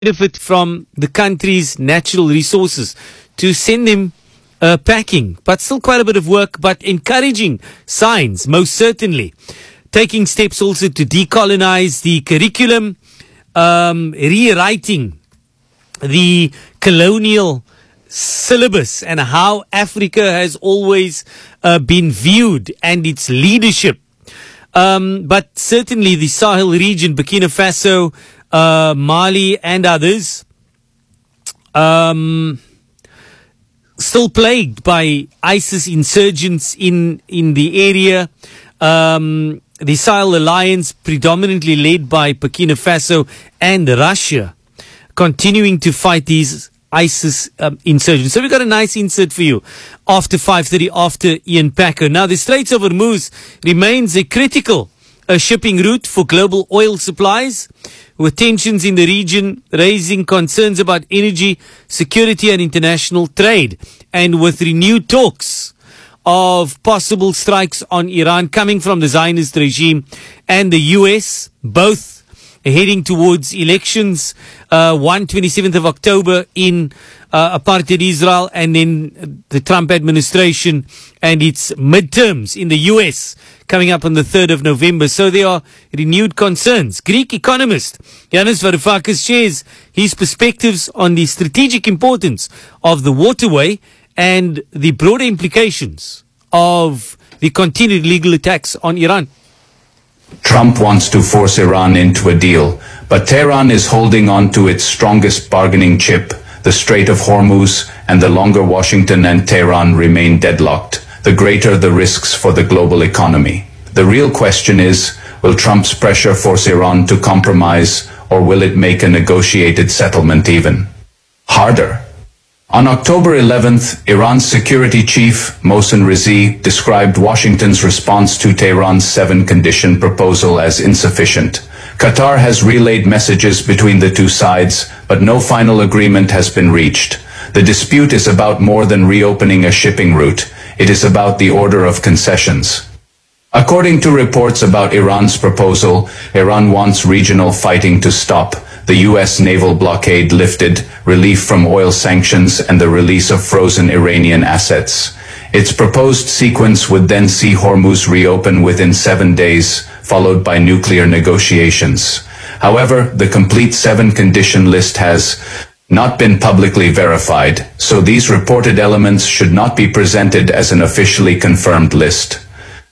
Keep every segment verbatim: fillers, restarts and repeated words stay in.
benefit from the country's natural resources to send them uh, packing, but still quite a bit of work, but encouraging signs, most certainly. Taking steps also to decolonize the curriculum, um, rewriting the colonial syllabus and how Africa has always uh, been viewed and its leadership. Um, but certainly the Sahel region, Burkina Faso, uh, Mali and others, um, still plagued by ISIS insurgents in, in the area. Um, the Sahel alliance, predominantly led by Burkina Faso and Russia, continuing to fight these ISIS um, insurgents. So we've got a nice insert for you after five thirty, after Ian Packer. Now, the Straits of Hormuz remains a critical uh, shipping route for global oil supplies, with tensions in the region raising concerns about energy security and international trade, and with renewed talks of possible strikes on Iran coming from the Zionist regime and the U S, both heading towards elections, uh, one twenty-seventh of October in uh, apartheid Israel, and then the Trump administration and its midterms in the U S coming up on the third of November. So there are renewed concerns. Greek economist Yanis Varoufakis shares his perspectives on the strategic importance of the waterway and the broader implications of the continued legal attacks on Iran. Trump wants to force Iran into a deal, but Tehran is holding on to its strongest bargaining chip, the Strait of Hormuz, and the longer Washington and Tehran remain deadlocked, the greater the risks for the global economy. The real question is, will Trump's pressure force Iran to compromise, or will it make a negotiated settlement even harder? On October eleventh, Iran's security chief, Mohsen Rizvi, described Washington's response to Tehran's seven-condition proposal as insufficient. Qatar has relayed messages between the two sides, but no final agreement has been reached. The dispute is about more than reopening a shipping route. It is about the order of concessions. According to reports about Iran's proposal, Iran wants regional fighting to stop, the U S naval blockade lifted, relief from oil sanctions, and the release of frozen Iranian assets. Its proposed sequence would then see Hormuz reopen within seven days, followed by nuclear negotiations. However, the complete seven-condition list has not been publicly verified, so these reported elements should not be presented as an officially confirmed list.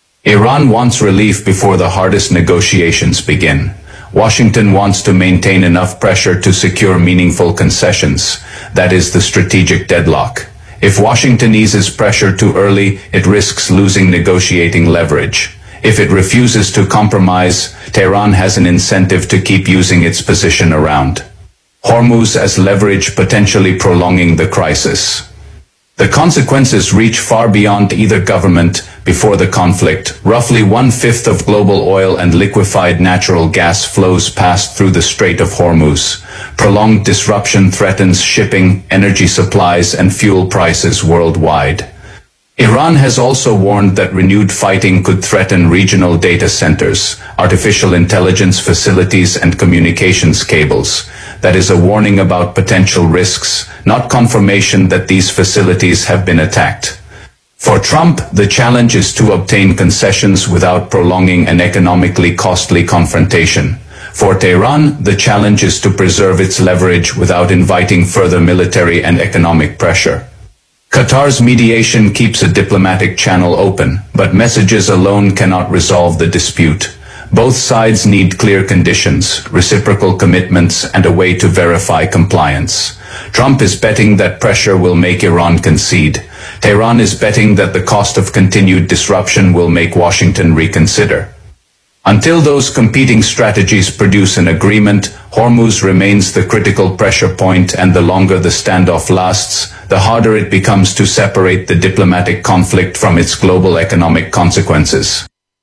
Iran wants relief before the hardest negotiations begin. Washington wants to maintain enough pressure to secure meaningful concessions. That is the strategic deadlock. If Washington eases pressure too early, it risks losing negotiating leverage. If it refuses to compromise, Tehran has an incentive to keep using its position around Hormuz as leverage, potentially prolonging the crisis. The consequences reach far beyond either government. Before the conflict, roughly one-fifth of global oil and liquefied natural gas flows passed through the Strait of Hormuz. Prolonged disruption threatens shipping, energy supplies, and fuel prices worldwide. Iran has also warned that renewed fighting could threaten regional data centers, artificial intelligence facilities, and communications cables. That is a warning about potential risks, not confirmation that these facilities have been attacked. For Trump, the challenge is to obtain concessions without prolonging an economically costly confrontation. For Tehran, the challenge is to preserve its leverage without inviting further military and economic pressure. Qatar's mediation keeps a diplomatic channel open, but messages alone cannot resolve the dispute. Both sides need clear conditions, reciprocal commitments, and a way to verify compliance. Trump is betting that pressure will make Iran concede. Tehran is betting that the cost of continued disruption will make Washington reconsider. Until those competing strategies produce an agreement, Hormuz remains the critical pressure point, and the longer the standoff lasts, the harder it becomes to separate the diplomatic conflict from its global economic consequences.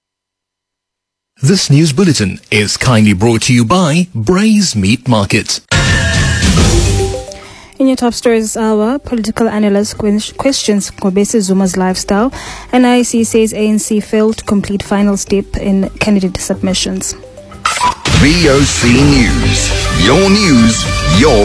This news bulletin is kindly brought to you by Braze Meat Market. In your top stories hour, political analyst questions Ngobese Zuma's lifestyle, and I C says A N C failed to complete final step in candidate submissions. V O C News. Your news, your